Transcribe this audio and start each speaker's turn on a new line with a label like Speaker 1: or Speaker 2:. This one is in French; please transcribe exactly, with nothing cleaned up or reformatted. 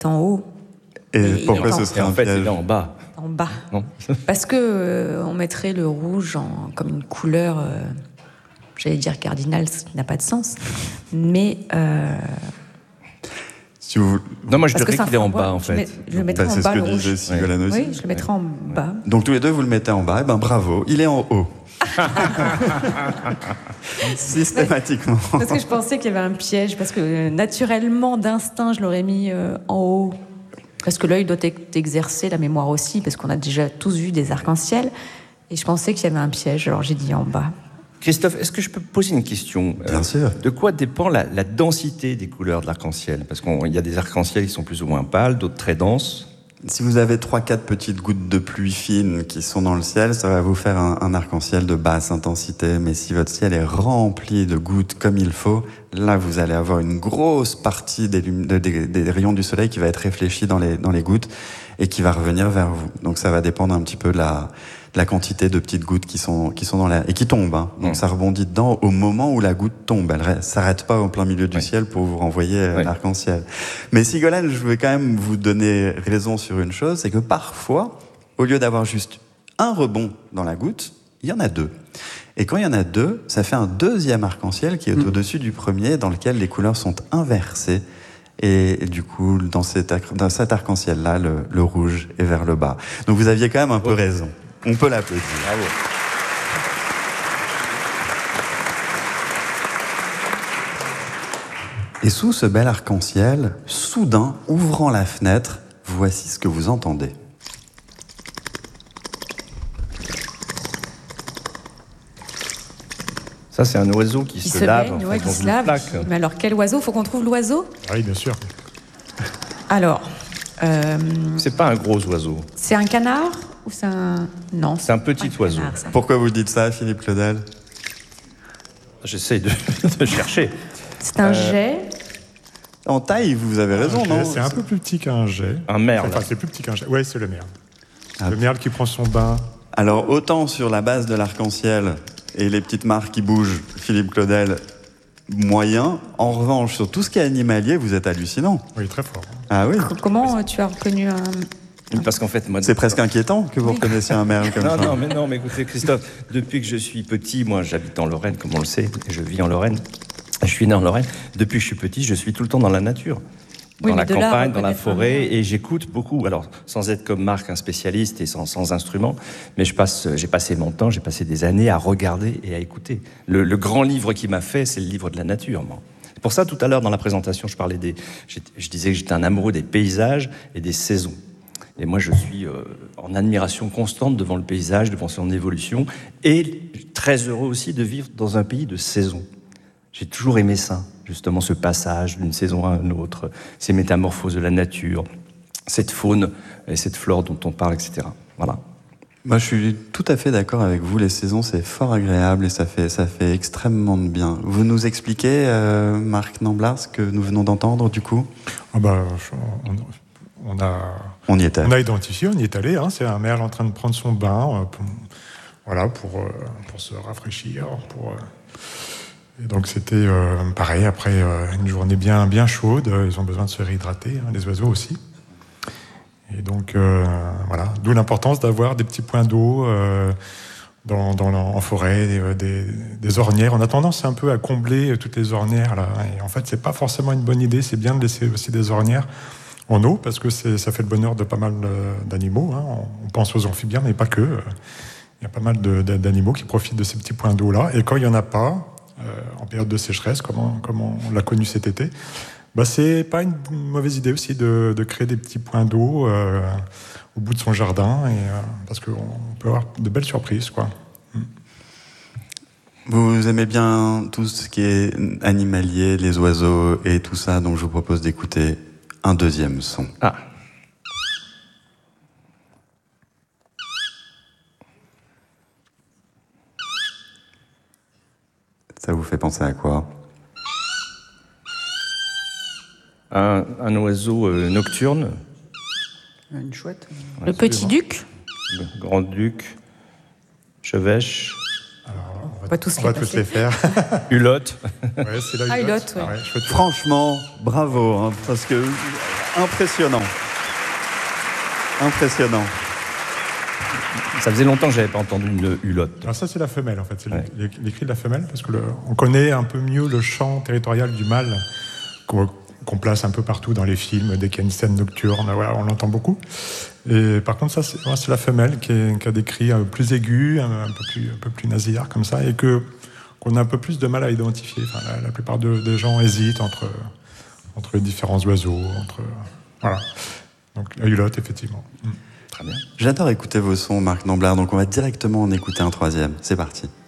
Speaker 1: en haut.
Speaker 2: Et,
Speaker 1: et
Speaker 2: pourquoi
Speaker 1: en,
Speaker 2: ce serait
Speaker 3: en
Speaker 2: un
Speaker 3: fait,
Speaker 2: piège ?
Speaker 3: il est en bas.
Speaker 1: En bas.
Speaker 3: Non.
Speaker 1: Parce que euh, on mettrait le rouge en, comme une couleur, euh, j'allais dire cardinale, ce qui n'a pas de sens. Mais... Euh,
Speaker 2: Si vous...
Speaker 3: Non, moi je
Speaker 1: parce que
Speaker 3: dirais
Speaker 1: c'est
Speaker 3: qu'il est
Speaker 1: un
Speaker 3: en
Speaker 1: framboise,
Speaker 3: bas en
Speaker 1: je
Speaker 3: fait.
Speaker 1: mets- je le mettrais
Speaker 2: Bah,
Speaker 1: en
Speaker 2: c'est
Speaker 1: bas,
Speaker 2: ce
Speaker 1: le
Speaker 2: que
Speaker 1: rouge.
Speaker 2: disait Sigolène aussi.
Speaker 1: Oui, je le mettrais en bas.
Speaker 2: Donc tous les deux, vous le mettez en bas. Eh ben bravo, il est en haut. Systématiquement.
Speaker 1: Parce que je pensais qu'il y avait un piège, parce que euh, naturellement, d'instinct, je l'aurais mis euh, en haut. Parce que l'œil doit être exercé, la mémoire aussi, parce qu'on a déjà tous vu des arcs-en-ciel. Et je pensais qu'il y avait un piège, alors j'ai dit en bas.
Speaker 3: Christophe, est-ce que je peux poser une question ?
Speaker 2: Bien
Speaker 3: Euh,
Speaker 2: sûr.
Speaker 3: De quoi dépend la, la densité des couleurs de l'arc-en-ciel ? Parce qu'il y a des arcs-en-ciel qui sont plus ou moins pâles, d'autres très denses.
Speaker 2: Si vous avez trois quatre petites gouttes de pluie fine qui sont dans le ciel, ça va vous faire un, un arc-en-ciel de basse intensité. Mais si votre ciel est rempli de gouttes comme il faut, là, vous allez avoir une grosse partie des, lum- de- des, des rayons du soleil qui va être réfléchie dans les, dans les gouttes et qui va revenir vers vous. Donc ça va dépendre un petit peu de la, de la quantité de petites gouttes qui sont, qui sont dans l'air et qui tombent. Hein. Donc
Speaker 3: Mmh.
Speaker 2: ça rebondit dedans au moment où la goutte tombe. Elle ne s'arrête pas au plein milieu du
Speaker 3: Oui.
Speaker 2: ciel pour vous renvoyer euh,
Speaker 3: Oui.
Speaker 2: l'arc-en-ciel. Mais Sigolène, je vais quand même vous donner raison sur une chose, c'est que parfois, au lieu d'avoir juste un rebond dans la goutte, il y en a deux. Et quand il y en a deux, ça fait un deuxième arc-en-ciel qui est
Speaker 3: Mmh.
Speaker 2: au-dessus du premier, dans lequel les couleurs sont inversées. Et du coup, dans cet, arc- dans cet arc-en-ciel-là, le, le rouge est vers le bas. Donc vous aviez quand même un peu raison. On peut l'applaudir.
Speaker 3: Bravo.
Speaker 2: Et sous ce bel arc-en-ciel, soudain, ouvrant la fenêtre, voici ce que vous entendez.
Speaker 3: Ça, c'est un oiseau qui,
Speaker 1: Qui
Speaker 3: se,
Speaker 1: se
Speaker 3: lave
Speaker 1: baigne,
Speaker 3: en
Speaker 1: ouais,
Speaker 3: fait,
Speaker 1: qui
Speaker 3: dans
Speaker 1: se
Speaker 3: une
Speaker 1: lave.
Speaker 3: flaque.
Speaker 1: Mais alors, quel oiseau ? Faut qu'on trouve l'oiseau ?
Speaker 4: Ah oui, bien sûr.
Speaker 1: Alors, euh,
Speaker 3: C'est pas un gros oiseau.
Speaker 1: c'est un canard ou c'est un... Non,
Speaker 3: C'est un petit
Speaker 1: pas
Speaker 3: oiseau.
Speaker 1: canard, ça.
Speaker 2: Pourquoi vous dites ça, Philippe Claudel ?
Speaker 3: J'essaye de, de chercher.
Speaker 1: C'est un
Speaker 3: Euh,
Speaker 1: jet.
Speaker 2: En taille, vous avez raison,
Speaker 4: Un
Speaker 2: non
Speaker 4: jet, c'est un peu plus petit qu'un jet.
Speaker 3: Un merle.
Speaker 4: Enfin, c'est plus petit qu'un jet. Ouais, c'est le merle.
Speaker 2: Ah.
Speaker 4: Le merle qui prend son bain.
Speaker 2: Alors, autant sur la base de l'arc-en-ciel et les petites marques qui bougent, Philippe Claudel, moyen. En revanche, sur tout ce qui est animalier, vous êtes hallucinant.
Speaker 4: Oui, très fort.
Speaker 2: Ah oui.
Speaker 1: Comment euh, tu as reconnu un...
Speaker 3: Parce qu'en fait, moi,
Speaker 2: C'est presque inquiétant que vous reconnaissiez un merle comme
Speaker 3: Non,
Speaker 2: ça.
Speaker 3: non, mais non, mais écoutez, Christophe, depuis que je suis petit, moi, j'habite en Lorraine, comme on le sait, et je vis en Lorraine. Je suis né en Lorraine. Depuis que je suis petit, je suis tout le temps dans la nature. Dans
Speaker 1: Oui,
Speaker 3: la
Speaker 1: mais de là à
Speaker 3: campagne, dans la
Speaker 1: reconnaître un
Speaker 3: forêt,
Speaker 1: merle.
Speaker 3: et j'écoute beaucoup. Alors, sans être comme Marc, un spécialiste et sans, sans instrument, mais je passe, j'ai passé mon temps, j'ai passé des années à regarder et à écouter. Le, le grand livre qui m'a fait, c'est le livre de la nature, moi. C'est pour ça, tout à l'heure, dans la présentation, je parlais des, j'étais- je disais que j'étais un amoureux des paysages et des saisons. Et moi, je suis euh, en admiration constante devant le paysage, devant son évolution, et très heureux aussi de vivre dans un pays de saisons. J'ai toujours aimé ça, justement, ce passage d'une saison à une autre, ces métamorphoses de la nature, cette faune et cette flore dont on parle, et cetera. Voilà.
Speaker 2: Moi, je suis tout à fait d'accord avec vous. Les saisons, c'est fort agréable et ça fait, ça fait extrêmement de bien. Vous nous expliquez, euh, Marc Namblard, ce que nous venons d'entendre, du coup ?
Speaker 4: Ah bah, on, on a,
Speaker 2: On y était.
Speaker 4: on a identifié, on y est allé. Hein, c'est un merle en train de prendre son bain, euh, pour, voilà, pour, euh, pour se rafraîchir. Pour, euh, et donc c'était euh, pareil, après euh, une journée bien, bien chaude, euh, ils ont besoin de se réhydrater, hein, les oiseaux aussi. Et donc euh, voilà, d'où l'importance d'avoir des petits points d'eau euh, dans, dans, en forêt, des, des, des ornières. On a tendance un peu à combler toutes les ornières là. Et en fait, c'est pas forcément une bonne idée. C'est bien de laisser aussi des ornières en eau parce que c'est, ça fait le bonheur de pas mal d'animaux. Hein. On pense aux amphibiens, mais pas que. Il y a pas mal de, de, d'animaux qui profitent de ces petits points d'eau là. Et quand il y en a pas, euh, en période de sécheresse, comme on, comme on l'a connu cet été. Bah, c'est pas une mauvaise idée aussi de, de créer des petits points d'eau euh, au bout de son jardin, et, euh, parce qu'on peut avoir de belles surprises, quoi. Mm.
Speaker 2: Vous aimez bien tout ce qui est animalier, les oiseaux et tout ça, donc je vous propose d'écouter un deuxième son.
Speaker 3: Ah.
Speaker 2: Ça vous fait penser à quoi ?
Speaker 3: Un, un oiseau euh, nocturne,
Speaker 1: Une chouette. Le petit duc.
Speaker 3: le grand-duc, chevêche,
Speaker 4: Alors, on va,
Speaker 1: va tous
Speaker 4: on
Speaker 1: les
Speaker 4: va tous
Speaker 1: passer.
Speaker 4: les faire.
Speaker 3: hulotte.
Speaker 4: Ouais, c'est la
Speaker 1: Ah,
Speaker 4: hulotte.
Speaker 1: hulotte, ouais.
Speaker 4: Ah ouais, chouette.
Speaker 2: Franchement, bravo, hein, parce que Impressionnant. Impressionnant.
Speaker 3: Ça faisait longtemps que je n'avais pas entendu une hulotte.
Speaker 4: Alors ça, c'est la femelle, en fait. C'est
Speaker 3: ouais.
Speaker 4: les, les cris de la femelle, parce que le, on connaît un peu mieux le chant territorial du mâle, qu'on, qu'on place un peu partout dans les films. Dès qu'il y a une scène nocturne, voilà, on l'entend beaucoup. Et par contre, ça, c'est, c'est la femelle qui, est, qui a des cris plus aigus, un, un, peu, plus, un peu plus nasillards, comme ça, et que, qu'on a un peu plus de mal à identifier. Enfin, la, la plupart de, des gens hésitent entre, entre les différents oiseaux. Entre, voilà. Donc la hulotte, effectivement.
Speaker 3: Très bien.
Speaker 2: J'adore écouter vos sons, Marc Namblard, donc on va directement en écouter un troisième. C'est parti.